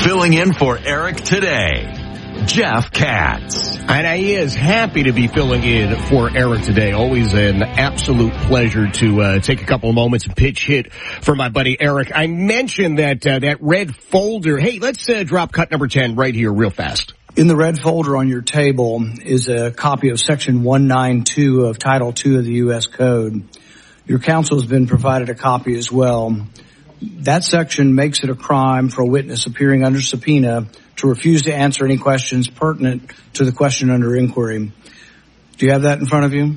Filling in for Eric today, Jeff Katz. And he is happy to be filling in for Eric today. Always an absolute pleasure to take a couple of moments and pitch hit for my buddy Eric. I mentioned that red folder. Hey, let's drop cut number 10 right here real fast. In the red folder on your table is a copy of Section 192 of Title II of the U.S. Code. Your counsel has been provided a copy as well. That section makes it a crime for a witness appearing under subpoena to refuse to answer any questions pertinent to the question under inquiry. Do you have that in front of you?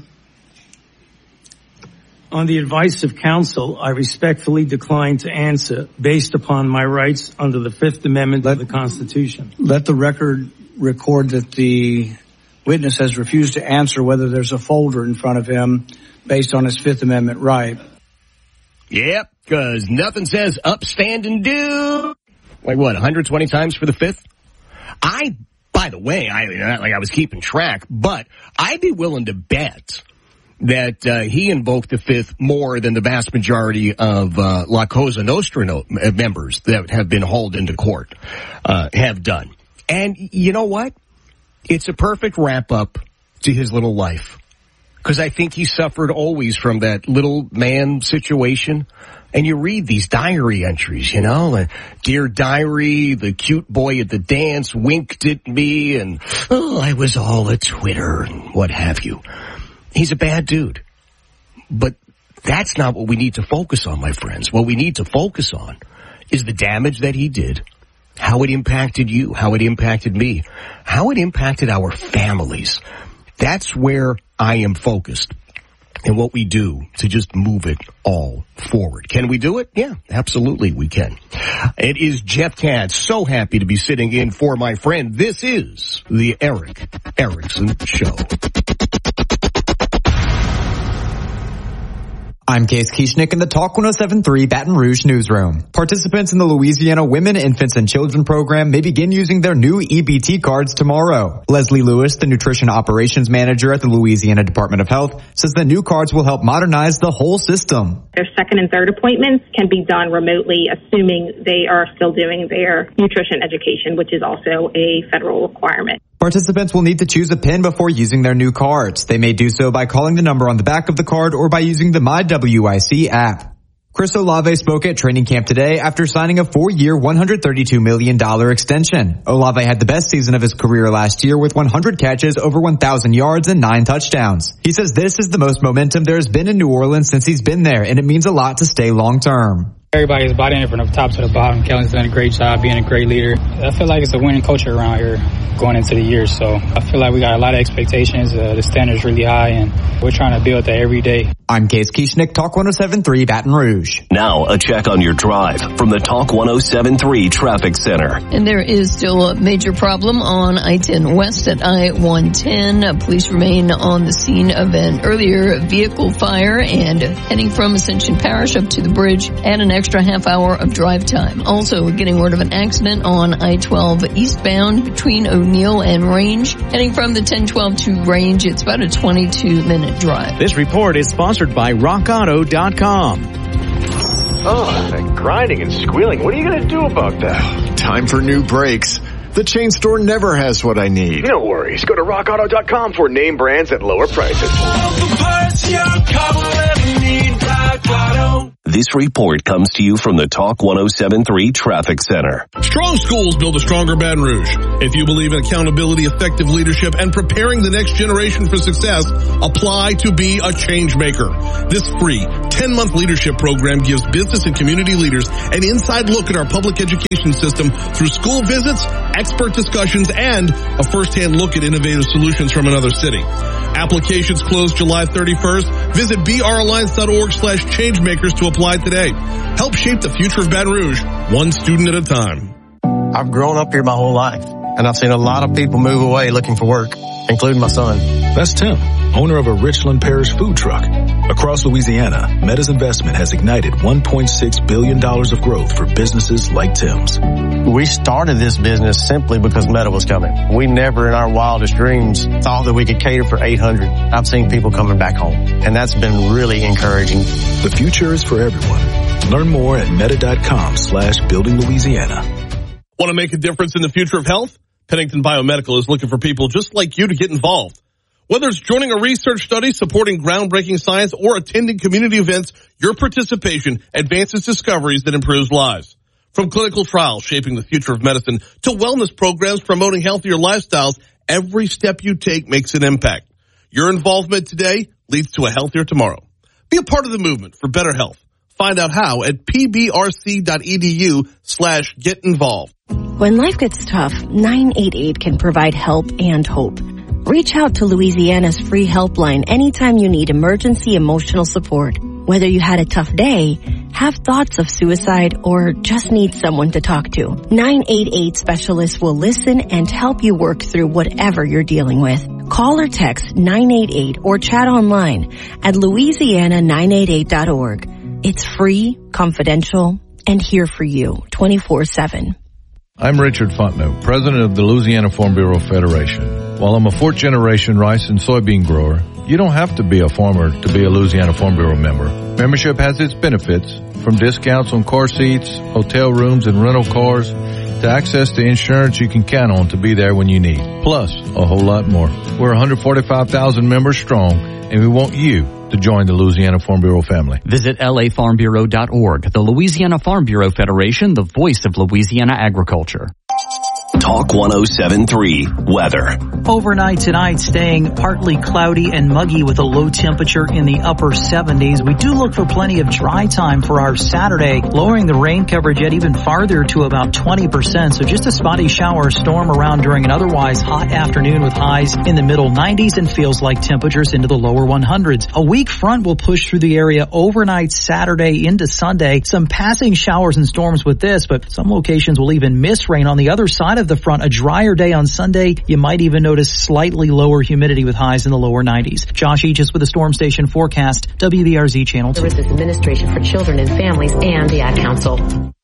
On the advice of counsel, I respectfully decline to answer based upon my rights under the Fifth Amendment of the Constitution. Let the record record that the witness has refused to answer whether there's a folder in front of him based on his Fifth Amendment right. Yep, because nothing says upstand and do. Like what, 120 times for the Fifth? By the way, I was keeping track, but I'd be willing to bet that he invoked the Fifth more than the vast majority of La Cosa Nostra members that have been hauled into court have done. And you know what? It's a perfect wrap-up to his little life. Because I think he suffered always from that little man situation. And you read these diary entries, you know, Dear Diary, the cute boy at the dance winked at me, and, I was all a Twitter, and what have you. He's a bad dude. But that's not what we need to focus on, my friends. What we need to focus on is the damage that he did, how it impacted you, how it impacted me, how it impacted our families. That's where I am focused. And what we do to just move it all forward. Can we do it? Yeah, absolutely we can. It is Jeff Katz. So happy to be sitting in for my friend. This is the Eric Erickson Show. I'm Case Kieschnick in the Talk 107.3 Baton Rouge newsroom. Participants in the Louisiana Women, Infants, and Children program may begin using their new EBT cards tomorrow. Leslie Lewis, the Nutrition Operations Manager at the Louisiana Department of Health, says the new cards will help modernize the whole system. Their second and third appointments can be done remotely, assuming they are still doing their nutrition education, which is also a federal requirement. Participants will need to choose a PIN before using their new cards. They may do so by calling the number on the back of the card or by using the MyWIC app. Chris Olave spoke at training camp today after signing a 4-year, $132 million extension. Olave had the best season of his career last year with 100 catches, over 1,000 yards, and 9 touchdowns. He says this is the most momentum there has been in New Orleans since he's been there, and it means a lot to stay long term. Everybody's bought in from the top to the bottom. Kellen's done a great job being a great leader. I feel like it's a winning culture around here going into the year. So I feel like we got a lot of expectations. The standard's really high, and we're trying to build that every day. I'm Case Kieschnick, Talk 107.3 Baton Rouge. Now a check on your drive from the Talk 107.3 Traffic Center. And there is still a major problem on I-10 West at I-110. Police remain on the scene of an earlier vehicle fire and heading from Ascension Parish up to the bridge and an extra half hour of drive time. Also getting word of an accident on I-12 eastbound between O'Neill and Range. Heading from the 1012 to Range, it's about a 22-minute drive. This report is sponsored by RockAuto.com. Oh, that grinding and squealing. What are you going to do about that? Time for new brakes. The chain store never has what I need. No worries. Go to RockAuto.com for name brands at lower prices. This report comes to you from the Talk 107.3 Traffic Center. Strong schools build a stronger Baton Rouge. If you believe in accountability, effective leadership, and preparing the next generation for success, apply to be a change maker. This free 10-month leadership program gives business and community leaders an inside look at our public education system through school visits, expert discussions, and a first-hand look at innovative solutions from another city. Applications close July 31st. Visit bralliance.org/changemakers to apply today. Help shape the future of Baton Rouge, one student at a time. I've grown up here my whole life, and I've seen a lot of people move away looking for work, including my son. That's Tim, owner of a Richland Parish food truck. Across Louisiana, Meta's investment has ignited $1.6 billion of growth for businesses like Tim's. We started this business simply because Meta was coming. We never in our wildest dreams thought that we could cater for 800. I've seen people coming back home, and that's been really encouraging. The future is for everyone. Learn more at meta.com/buildinglouisiana. Want to make a difference in the future of health? Pennington Biomedical is looking for people just like you to get involved. Whether it's joining a research study, supporting groundbreaking science, or attending community events, your participation advances discoveries that improves lives. From clinical trials shaping the future of medicine to wellness programs promoting healthier lifestyles, every step you take makes an impact. Your involvement today leads to a healthier tomorrow. Be a part of the movement for better health. Find out how at pbrc.edu/get-involved. When life gets tough, 988 can provide help and hope. Reach out to Louisiana's free helpline anytime you need emergency emotional support. Whether you had a tough day, have thoughts of suicide, or just need someone to talk to, 988 specialists will listen and help you work through whatever you're dealing with. Call or text 988 or chat online at louisiana988.org. It's free, confidential, and here for you 24/7. I'm Richard Fontenot, president of the Louisiana Farm Bureau Federation. While I'm a fourth-generation rice and soybean grower, you don't have to be a farmer to be a Louisiana Farm Bureau member. Membership has its benefits, from discounts on car seats, hotel rooms, and rental cars, to access to insurance you can count on to be there when you need. Plus, a whole lot more. We're 145,000 members strong, and we want you to join the Louisiana Farm Bureau family. Visit lafarmbureau.org. The Louisiana Farm Bureau Federation, the voice of Louisiana agriculture. Talk 107.3 weather. Overnight tonight, staying partly cloudy and muggy with a low temperature in the upper 70s. We do look for plenty of dry time for our Saturday, lowering the rain coverage yet even farther to about 20%. So just a spotty shower or storm around during an otherwise hot afternoon with highs in the middle 90s and feels like temperatures into the lower 100s. A weak front will push through the area overnight Saturday into Sunday. Some passing showers and storms with this, but some locations will even miss rain on the other side of the front. A drier day on Sunday. You might even notice slightly lower humidity with highs in the lower 90s. Josh Aegis with the Storm Station forecast, WBRZ Channel 2. Services Administration for Children and Families and the Ad Council.